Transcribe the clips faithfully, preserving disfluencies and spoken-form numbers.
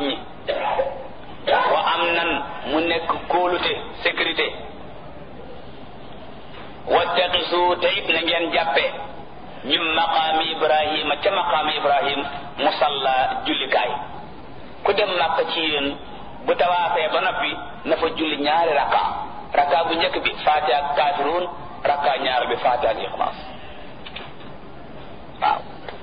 ñi wa am nan mu nekk kóolute sécurité wattaqisu te it na ngeen jàppe min maqaami ibrahima ca maqaami ibrahim musalla jullikaay ku dem Makka ci yéen bu tawaafee ba noppi na fa julli ñaari rakka rakka bu njëkk bi Faatiha ak Kaafiruun rakka ñaar bi Faatiha ak Ixlaas waaw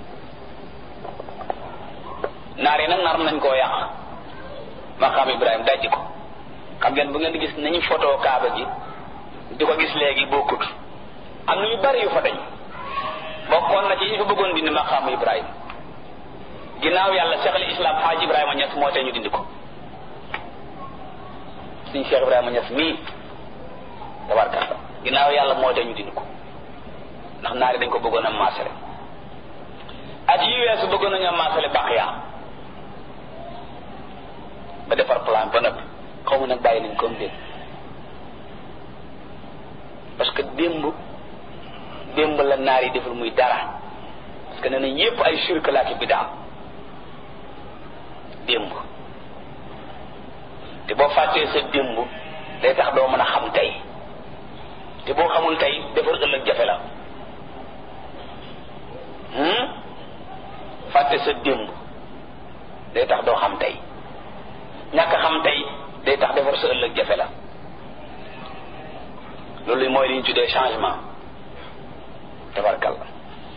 naar yi nag nar nañ koo yàq maqaam ibrahim dajji ko xam ngeen bu ngeen di gis nañu photo kaaba gi di ko gis léegi bokkut am na yu bari yu fa dañ bokkoon na ci ñu fa bëggoon dindi maqaamu ibrahim ginnaaw yàlla Cheikh al Islam Haaj Ibrahima Ñas moo tee ñu dindi ko suñ Cheikh Ibrahima Ñas mii tabarkalla ginnaaw yàlla moo tee ñu dindi ko ndax naari dañ ko bëggoon a maasale at yi weesu bëggoon nañu a maasale Baqiya ba defar plan ba noppi xaw ma nag bàyyi nañ ko démb parce que démb démb la naar yi deful muy dara parce que nee nañ yépp ay shirk la ak bidaa démb te boo fàttee sa démb day tax doo mën a xam tey te boo xamul tey defar ëllëg jafe la fàtte sa démb day tax doo xam tey ñàkk xam tey day tax defar sa ëllëg jafe la loolu mooy li ñu tuddee changement tabarkalla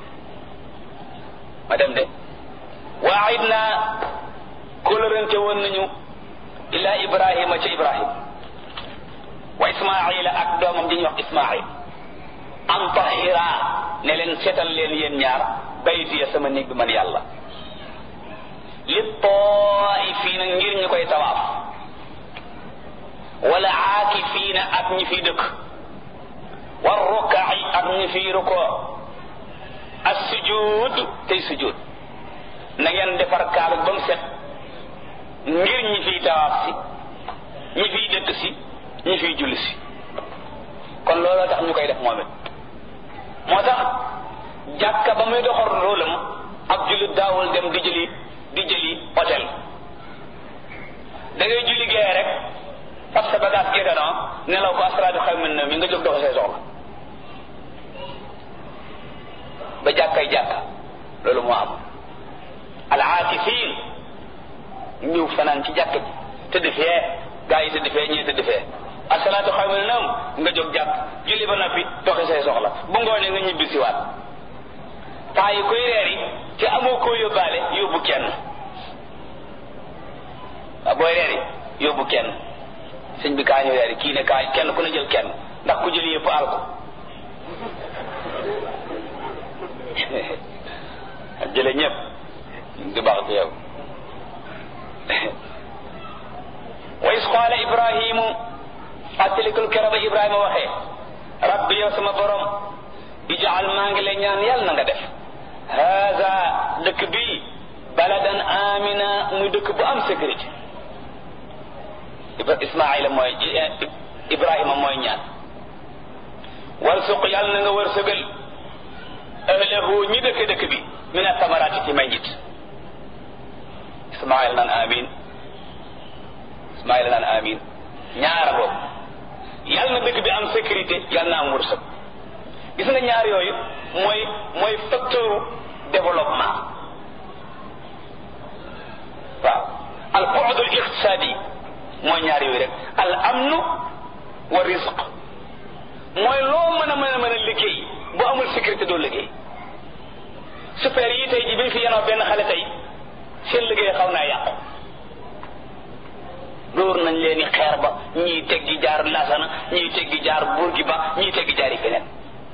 ma dem de waayit naa kóllërante woon nañu ila ibrahima ca ibrahim wa ismaila ak doomam di ñuy wax ismail an tahira ne leen seetal leen yéen ñaar baytiya sama néeg bi man yàlla li taifiina ngir ñu koy tawaaf wala aakifiina ak ñi fiy dëkk war rukaai ak ñi fiy rukoo as sujud tey sujud na ngeen defar kaaba ba mu set ngir ñi fiy tawaaf si ñi fiy dëkk si ñi fiy julli si kon looloo tax ñu koy def moom it moo tax jàkka ba muy doxal rôlam ab jullit daawul dem di jëli di jëli hôtel da ngay julli gee rek parce que bagage gi danoo nelaw ko asraadu xaw min na mi nga jóg dox say soxla ba jàkkay jàkka loolu moo am al aakifin ñëw fanaan ci jàkk ji tëdd fee gaa yi tëdd fee ñii tëdd fee asalaatu xaw min na nga jóg jàkk julli ba noppi doxi say soxla bu ngoonee nga ñibbi si waat paa yi koy reer yi te amoo koo yóbbaale yóbbu kenn waaw booy reer yi yóbbu kenn sëñ bi kaa ñu reer yi kii ne kaa kenn ku ne jël kenn ndax ku jël yëpp al ko jële ñëpp di baax ci yow wa is qaala ibrahimu fàttalikul kero ba ibrahima waxee rabbi yow sama borom ijaal maa ngi lay ñaan yàlla na nga def haza dëkk bi baladan amina muy dëkk bu am sécurité ismaila mooy ibrahima mooy ñaan warsuq yàlla na nga wërsëgal ahlahu ñi dëkk dëkk bi min atamaraati ci meññit ismaila naan amin ismaila naan amin ñaara boobu yàlla na dëkk bi am sécurité yàlla na am wërsëg gis nga ñaar yooyu mooy mooy facteur développement waaw al bu'd al iqtisadi mooy ñaar yooyu rek al amnu wa rizq mooy loo mën a mën a mën a liggéey bu amul sécurité doo liggéey super yi tey ji bi fi yenoo benn xale tey seen liggéey xaw naa yàqu dóor nañ leen i xeer ba ñii teggi jaar lasana ñii teggi jaar Bourguiba ñii teggi jaar yi feneen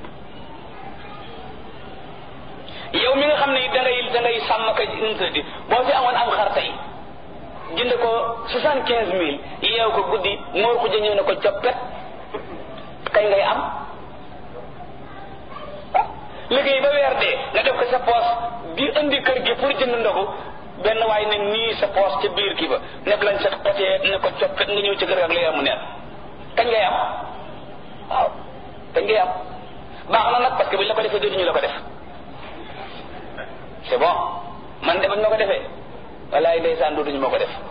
yow mi nga xam ne da ngay da ngay sàmm ka interdit boo fi amoon am xar tey jënd ko soixante quinze mille yeew ko guddi moor ko jëñëw ne ko coppet kañ ngay am liggéey ba weer dee nga def ko sa poos di indi kër gi pour jënd ndogu benn waay ne nii sa poos ca biir kii ba nekk lañ sa xotee ne ko coppet nga ñëw ci kër gi ak lay amu neen kañ ngay am waaw kañ ngay am baax na nag parce que buñ la ko defee dootuñu la ko def c'est bon man de bañ ma ko defee walaay ndeysaan dootuñu ma ko def